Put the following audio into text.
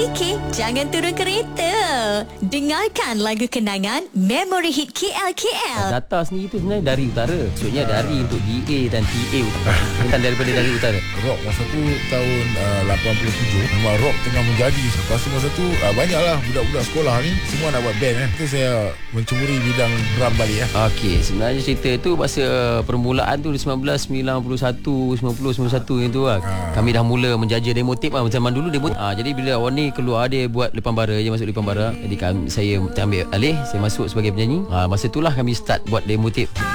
Jangan turun kereta. Dengarkan lagu kenangan Memory Hit KL. Data sendiri tu sebenarnya dari utara. Maksudnya dari untuk DA dan TA utara. Bukan daripada dari utara. Rock masa tu tahun 87 memang rock tengah menjadi. Lepas tu masa tu banyaklah budak-budak sekolah ni semua nak buat band Itu saya mencuburi bidang drum balik Okey, sebenarnya cerita tu masa permulaan tu 1991 91 yang tu lah. Kami dah mula menjajah demo tape lah. Zaman dulu demo jadi bila awak ni keluar dia buat Lepan Bara, dia masuk Lepan Bara. Jadi saya ambil alih, saya masuk sebagai penyanyi. Masa itulah kami start buat demo tape.